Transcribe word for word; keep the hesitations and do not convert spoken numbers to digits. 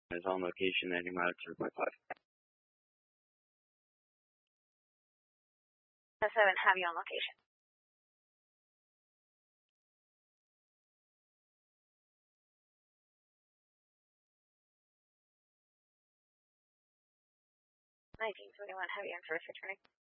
is on location, ending mileage zero point five. seven, have you on location. nineteen twenty-one, heavy on first returning.